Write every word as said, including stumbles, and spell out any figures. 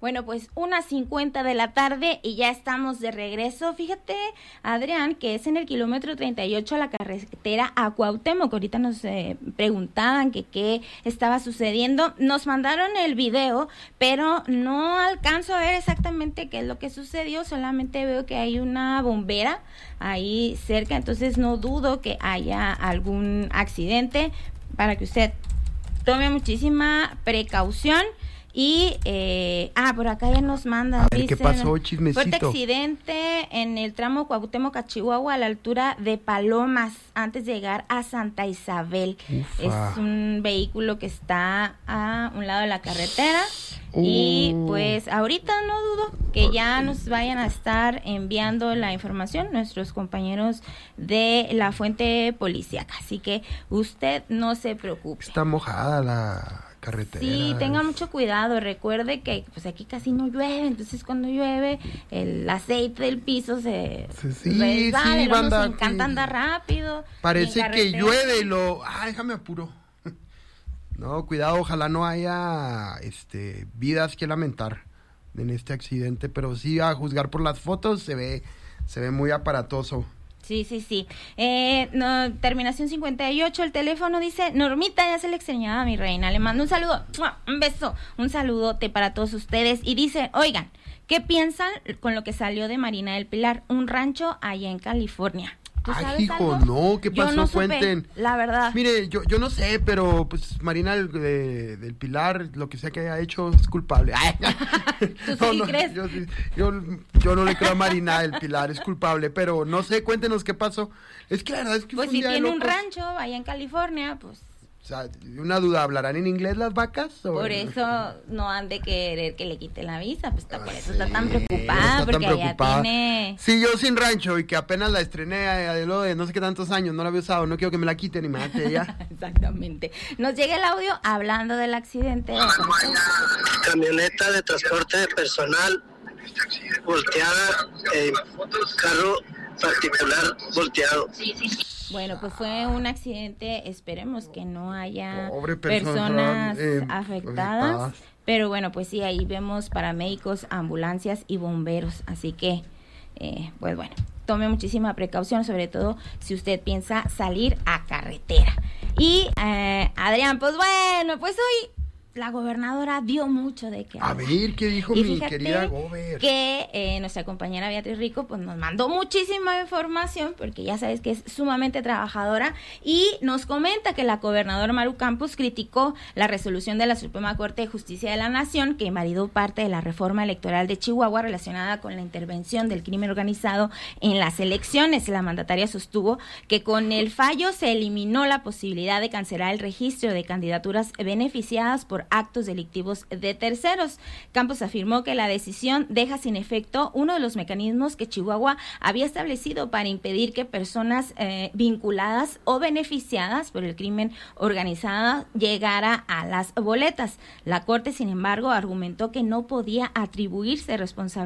Bueno, pues una cincuenta de la tarde y ya estamos de regreso. Fíjate, Adrián, que es en el kilómetro treinta y ocho a la carretera a Cuauhtémoc. Ahorita nos eh, preguntaban que qué estaba sucediendo. Nos mandaron el video, pero no alcanzo a ver exactamente qué es lo que sucedió. Solamente veo que hay una bombera ahí cerca, entonces no dudo que haya algún accidente, para que usted tome muchísima precaución. Y, eh, ah, por acá ya nos mandan, a ver, ¿qué pasó, chismecito? Fuerte accidente en el tramo Cuauhtémoc a Chihuahua a la altura de Palomas, antes de llegar a Santa Isabel. Ufa. Es un vehículo que está a un lado de la carretera. Uh. Y pues ahorita no dudo que ya nos vayan a estar enviando la información nuestros compañeros de la fuente policíaca, así que usted no se preocupe. Está mojada la carretera. Sí, tenga mucho cuidado, recuerde que pues aquí casi no llueve, entonces cuando llueve el aceite del piso se sí, sí, resbala, sí, banda, nos encanta andar rápido. Parece que llueve y lo, ah, déjame apuro. No, cuidado, ojalá no haya este vidas que lamentar en este accidente, pero sí, a juzgar por las fotos se ve se ve muy aparatoso. Sí, sí, sí. Eh, no, terminación cincuenta y ocho, el teléfono dice, Normita, ya se le extrañaba a mi reina, le mando un saludo, un beso, un saludote para todos ustedes, y dice, oigan, ¿qué piensan con lo que salió de Marina del Pilar? Un rancho allá en California. Ay, hijo, algo? No, ¿qué pasó? Yo no Cuenten. Supe, la verdad. Mire, yo yo no sé, pero pues Marina del, de, del Pilar, lo que sea que haya hecho, es culpable. Ay, ¿Tú no, sí no, crees? Yo, yo, yo no le creo a Marina del Pilar, es culpable, pero no sé, cuéntenos qué pasó. Es que la verdad es que pues fue un si día tiene de un locos. rancho allá en California, pues... O sea, una duda, ¿hablarán en inglés las vacas? O... Por eso no han de querer que le quite la visa, pues está, por eso sí, está tan preocupada, está porque tan preocupada. allá tiene... Sí, yo sin rancho y que apenas la estrené a, de lo de no sé qué tantos años, no la había usado, no quiero que me la quiten y me mate ya. Exactamente. Nos llega el audio hablando del accidente. Camioneta de transporte de personal volteada, eh, carro particular volteado. Bueno, pues fue un accidente, esperemos que no haya Pobre personas persona, eh, afectadas, afectadas. Pero bueno, pues sí, ahí vemos paramédicos, ambulancias y bomberos, así que, eh, pues bueno, tome muchísima precaución, sobre todo si usted piensa salir a carretera. Y, eh, Adrián, pues bueno, pues hoy... la gobernadora dio mucho de qué hablar. A ver, ¿qué dijo y mi querida gober? Que eh, nuestra compañera Beatriz Rico pues nos mandó muchísima información, porque ya sabes que es sumamente trabajadora, y nos comenta que la gobernadora Maru Campos criticó la resolución de la Suprema Corte de Justicia de la Nación que invalidó parte de la reforma electoral de Chihuahua relacionada con la intervención del crimen organizado en las elecciones. La mandataria sostuvo que con el fallo se eliminó la posibilidad de cancelar el registro de candidaturas beneficiadas por actos delictivos de terceros. Campos afirmó que la decisión deja sin efecto uno de los mecanismos que Chihuahua había establecido para impedir que personas eh, vinculadas o beneficiadas por el crimen organizado llegara a las boletas. La Corte, sin embargo, argumentó que no podía atribuirse responsabilidad